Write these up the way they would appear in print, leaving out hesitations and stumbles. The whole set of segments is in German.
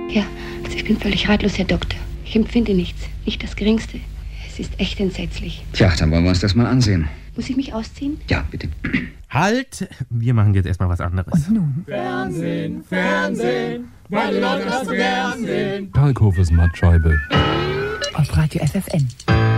Ja, also ich bin völlig ratlos, Herr Doktor. Ich empfinde nichts, nicht das Geringste. Es ist echt entsetzlich. Tja, dann wollen wir uns das mal ansehen. Muss ich mich ausziehen? Ja, bitte. Halt! Wir machen jetzt erstmal was anderes. Und nun? Fernsehen, Fernsehen, weil die Leute das so gern sehen. Kalkhofes Mattscheibe. Auf Radio FFN.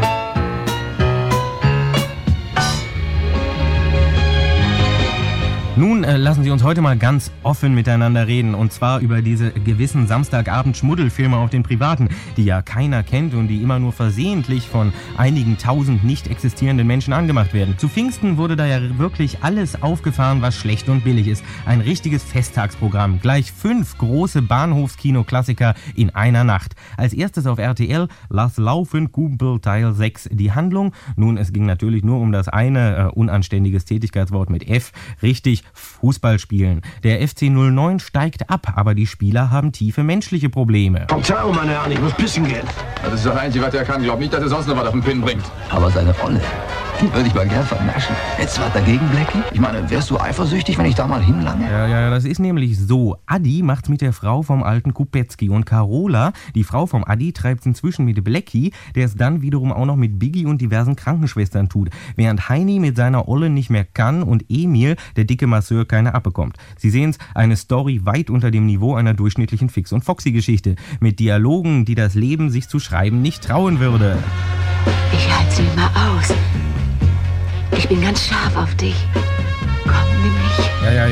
Nun lassen Sie uns heute mal ganz offen miteinander reden, und zwar über diese gewissen Samstagabend-Schmuddelfilme auf den Privaten, die ja keiner kennt und die immer nur versehentlich von einigen tausend nicht existierenden Menschen angemacht werden. Zu Pfingsten wurde da ja wirklich alles aufgefahren, was schlecht und billig ist. Ein richtiges Festtagsprogramm. Gleich 5 große Bahnhofskino-Klassiker in einer Nacht. Als erstes auf RTL Lass laufen, Kumpel Teil 6. Die Handlung? Nun, es ging natürlich nur um das eine unanständiges Tätigkeitswort mit F. Richtig, Fußball spielen. Der FC 09 steigt ab, aber die Spieler haben tiefe menschliche Probleme. Ciao, meine Herren, ich muss pissen gehen. Das ist das Einzige, was er kann. Glaub nicht, dass er sonst noch was auf den Pin bringt. Aber seine Rolle, die würde ich mal gern vernaschen. Jetzt was dagegen, Blackie? Ich meine, wärst du eifersüchtig, wenn ich da mal hinlange? Ja, das ist nämlich so. Adi macht's mit der Frau vom alten Kupetzky und Carola, die Frau vom Adi, treibt's inzwischen mit Blackie, der es dann wiederum auch noch mit Biggie und diversen Krankenschwestern tut. Während Heini mit seiner Olle nicht mehr kann und Emil, der dicke Masseur, keine abbekommt. Sie sehen's, eine Story weit unter dem Niveau einer durchschnittlichen Fix- und Foxy-Geschichte. Mit Dialogen, die das Leben sich zu schreiben nicht trauen würde. Ich halte sie mal aus. Ich bin ganz scharf auf dich. Komm, nimm mich.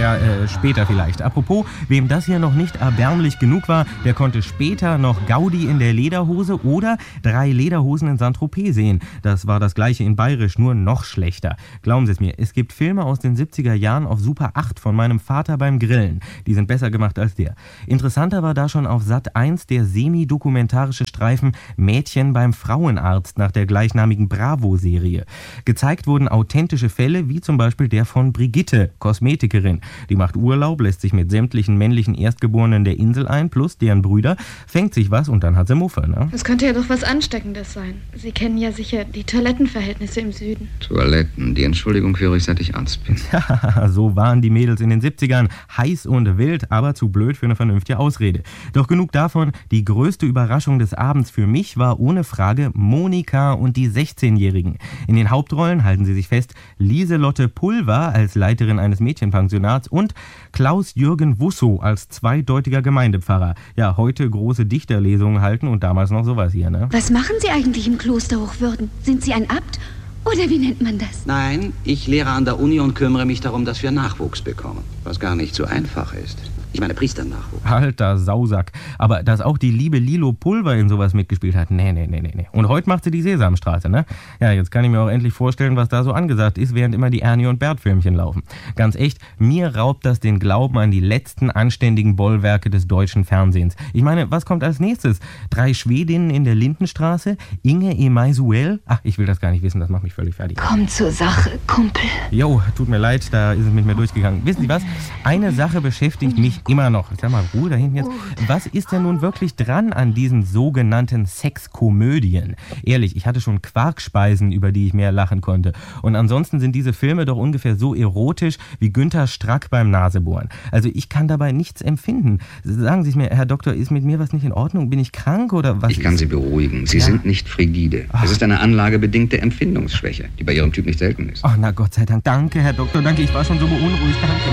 Später vielleicht. Apropos, wem das hier noch nicht erbärmlich genug war, der konnte später noch Gaudi in der Lederhose oder 3 Lederhosen in Saint-Tropez sehen. Das war das gleiche in Bayerisch, nur noch schlechter. Glauben Sie es mir, es gibt Filme aus den 70er Jahren auf Super 8 von meinem Vater beim Grillen. Die sind besser gemacht als der. Interessanter war da schon auf Sat 1 der semi-dokumentarische Streifen Mädchen beim Frauenarzt nach der gleichnamigen Bravo-Serie. Gezeigt wurden authentische Fälle, wie zum Beispiel der von Brigitte, Kosmetikerin. Die macht Urlaub, lässt sich mit sämtlichen männlichen Erstgeborenen der Insel ein, plus deren Brüder, fängt sich was und dann hat sie Muffe, ne? Das könnte ja doch was Ansteckendes sein. Sie kennen ja sicher die Toilettenverhältnisse im Süden. Toiletten, die Entschuldigung höre ich, seit ich Arzt bin. Ja, so waren die Mädels in den 70ern. Heiß und wild, aber zu blöd für eine vernünftige Ausrede. Doch genug davon, die größte Überraschung des Abends für mich war ohne Frage Monika und die 16-Jährigen. In den Hauptrollen, halten Sie sich fest, Lieselotte Pulver als Leiterin eines Mädchenpensionats und Klaus-Jürgen Wusso als zweideutiger Gemeindepfarrer. Ja, heute große Dichterlesungen halten und damals noch sowas hier, ne? Was machen Sie eigentlich im Kloster Hochwürden? Sind Sie ein Abt? Oder wie nennt man das? Nein, ich lehre an der Uni und kümmere mich darum, dass wir Nachwuchs bekommen. Was gar nicht so einfach ist. Ich meine Priesternachwuchs. Alter Sausack. Aber dass auch die liebe Lilo Pulver in sowas mitgespielt hat, nee. Und heute macht sie die Sesamstraße, ne? Ja, jetzt kann ich mir auch endlich vorstellen, was da so angesagt ist, während immer die Ernie und Bert Filmchen laufen. Ganz echt, mir raubt das den Glauben an die letzten anständigen Bollwerke des deutschen Fernsehens. Ich meine, was kommt als nächstes? 3 Schwedinnen in der Lindenstraße? Inge Emaisuel? Ach, ich will das gar nicht wissen, das macht mich völlig fertig. Komm zur Sache, Kumpel. Jo, tut mir leid, da ist es mit mir durchgegangen. Wissen Sie was? Eine Sache beschäftigt mich immer noch. Sag mal, Ruhe da hinten jetzt. Was ist denn nun wirklich dran an diesen sogenannten Sexkomödien? Ehrlich, ich hatte schon Quarkspeisen, über die ich mehr lachen konnte. Und ansonsten sind diese Filme doch ungefähr so erotisch wie Günther Strack beim Nasebohren. Also ich kann dabei nichts empfinden. Sagen Sie es mir, Herr Doktor, ist mit mir was nicht in Ordnung? Bin ich krank oder was? Ich kann Sie beruhigen. Sie sind nicht frigide. Es ist eine anlagebedingte Empfindungsschwäche, die bei Ihrem Typ nicht selten ist. Ach, na Gott sei Dank. Danke, Herr Doktor, danke. Ich war schon so beunruhigt. Danke.